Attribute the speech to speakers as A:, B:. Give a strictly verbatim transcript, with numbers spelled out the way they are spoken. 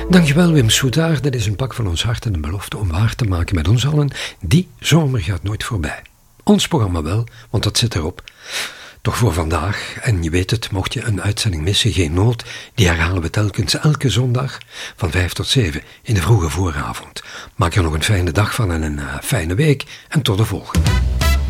A: Dankjewel Wim Soetaar, dat is een pak van ons hart en een belofte om waar te maken met ons allen. Die zomer gaat nooit voorbij. Ons programma wel, want dat zit erop. Toch voor vandaag, en je weet het, mocht je een uitzending missen, geen nood, die herhalen we telkens elke zondag van vijf tot zeven in de vroege vooravond. Maak er nog een fijne dag van en een uh, fijne week en tot de volgende.